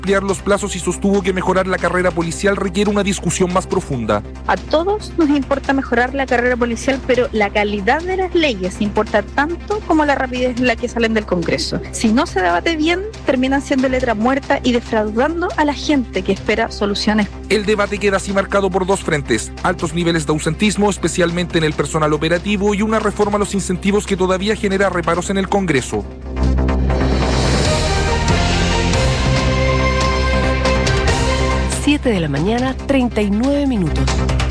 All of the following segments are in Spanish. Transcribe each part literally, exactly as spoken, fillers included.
ampliar los plazos y sostuvo que mejorar la carrera policial requiere una discusión más profunda. A todos nos importa mejorar la carrera policial, pero la calidad de las leyes importa tanto como la rapidez en la que salen del Congreso. Si no se debate bien, terminan siendo letra muerta y defraudando a la gente que espera soluciones. El debate queda así marcado por dos frentes: altos niveles de ausentismo, especialmente en el personal operativo, y una reforma a los incentivos que todavía genera reparos en el Congreso. siete de la mañana, treinta y nueve minutos.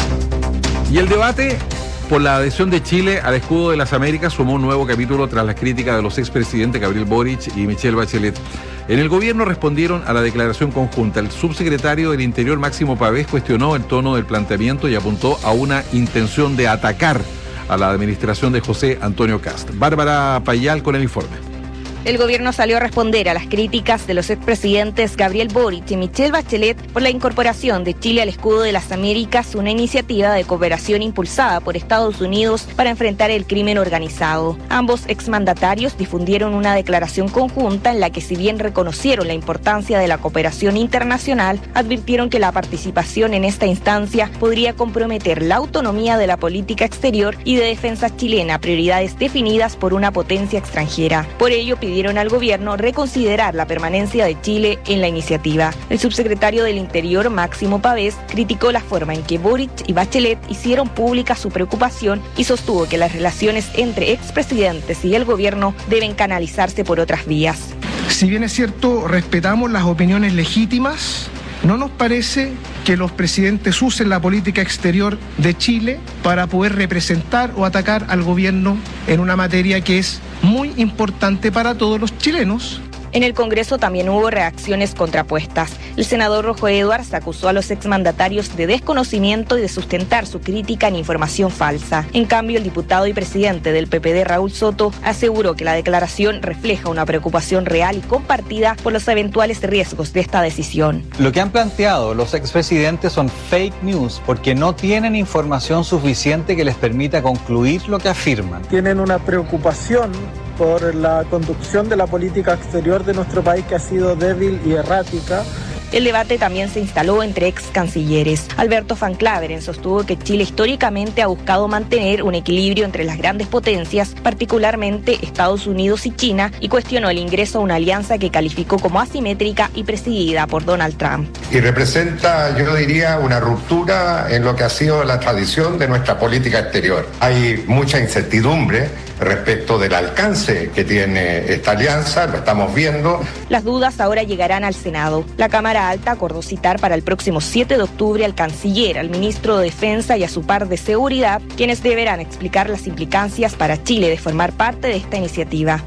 Y el debate por la adhesión de Chile al escudo de las Américas sumó un nuevo capítulo tras las críticas de los expresidentes Gabriel Boric y Michelle Bachelet. En el gobierno respondieron a la declaración conjunta. El subsecretario del Interior, Máximo Pavés, cuestionó el tono del planteamiento y apuntó a una intención de atacar a la administración de José Antonio Kast. Bárbara Payal con el informe. El gobierno salió a responder a las críticas de los expresidentes Gabriel Boric y Michelle Bachelet por la incorporación de Chile al escudo de las Américas, una iniciativa de cooperación impulsada por Estados Unidos para enfrentar el crimen organizado. Ambos exmandatarios difundieron una declaración conjunta en la que, si bien reconocieron la importancia de la cooperación internacional, advirtieron que la participación en esta instancia podría comprometer la autonomía de la política exterior y de defensa chilena, prioridades definidas por una potencia extranjera. Por ello, pidieron al gobierno reconsiderar la permanencia de Chile en la iniciativa. El subsecretario del Interior, Máximo Pavés, criticó la forma en que Boric y Bachelet hicieron pública su preocupación y sostuvo que las relaciones entre expresidentes y el gobierno deben canalizarse por otras vías. Si bien es cierto, respetamos las opiniones legítimas, no nos parece que los presidentes usen la política exterior de Chile para poder representar o atacar al gobierno en una materia que es muy importante para todos los chilenos. En el Congreso también hubo reacciones contrapuestas. El senador Rojo Edwards acusó a los exmandatarios de desconocimiento y de sustentar su crítica en información falsa. En cambio, el diputado y presidente del P P D, Raúl Soto, aseguró que la declaración refleja una preocupación real y compartida por los eventuales riesgos de esta decisión. Lo que han planteado los expresidentes son fake news porque no tienen información suficiente que les permita concluir lo que afirman. Tienen una preocupación por la conducción de la política exterior de nuestro país, que ha sido débil y errática. El debate también se instaló entre ex cancilleres. Alberto Van Claveren sostuvo que Chile históricamente ha buscado mantener un equilibrio entre las grandes potencias, particularmente Estados Unidos y China, y cuestionó el ingreso a una alianza que calificó como asimétrica y presidida por Donald Trump. Y representa, yo diría, una ruptura en lo que ha sido la tradición de nuestra política exterior. Hay mucha incertidumbre respecto del alcance que tiene esta alianza, lo estamos viendo. Las dudas ahora llegarán al Senado. La Cámara Alta acordó citar para el próximo siete de octubre al canciller, al ministro de Defensa y a su par de Seguridad, quienes deberán explicar las implicancias para Chile de formar parte de esta iniciativa.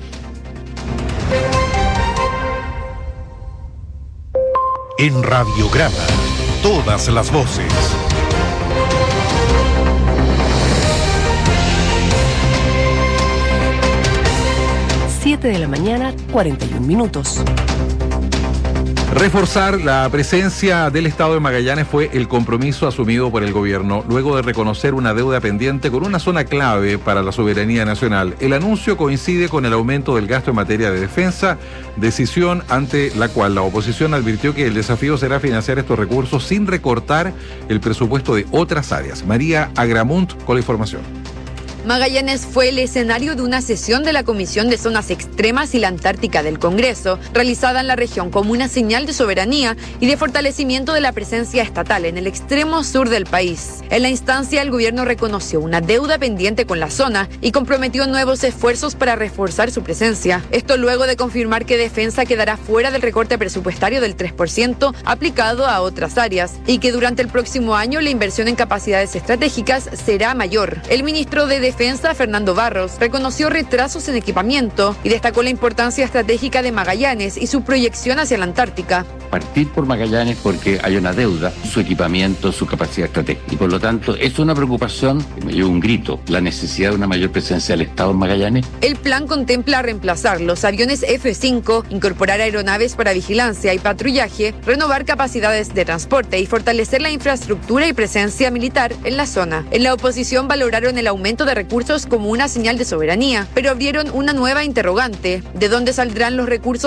En Radiograma, todas las voces. siete de la mañana, cuarenta y un minutos. Reforzar la presencia del Estado de Magallanes fue el compromiso asumido por el gobierno luego de reconocer una deuda pendiente con una zona clave para la soberanía nacional. El anuncio coincide con el aumento del gasto en materia de defensa, decisión ante la cual la oposición advirtió que el desafío será financiar estos recursos sin recortar el presupuesto de otras áreas. María Agramunt con la información. Magallanes fue el escenario de una sesión de la Comisión de Zonas Extremas y la Antártica del Congreso, realizada en la región como una señal de soberanía y de fortalecimiento de la presencia estatal en el extremo sur del país. En la instancia, el gobierno reconoció una deuda pendiente con la zona y comprometió nuevos esfuerzos para reforzar su presencia. Esto luego de confirmar que Defensa quedará fuera del recorte presupuestario del tres por ciento aplicado a otras áreas y que durante el próximo año la inversión en capacidades estratégicas será mayor. El ministro de Defensa Defensa, Fernando Barros, reconoció retrasos en equipamiento y destacó la importancia estratégica de Magallanes y su proyección hacia la Antártica. Partir por Magallanes porque hay una deuda, su equipamiento, su capacidad estratégica. Y por lo tanto, es una preocupación, que me dio un grito, la necesidad de una mayor presencia del Estado en Magallanes. El plan contempla reemplazar los aviones F cinco, incorporar aeronaves para vigilancia y patrullaje, renovar capacidades de transporte y fortalecer la infraestructura y presencia militar en la zona. En la oposición valoraron el aumento de recursos como una señal de soberanía, pero abrieron una nueva interrogante: ¿de dónde saldrán los recursos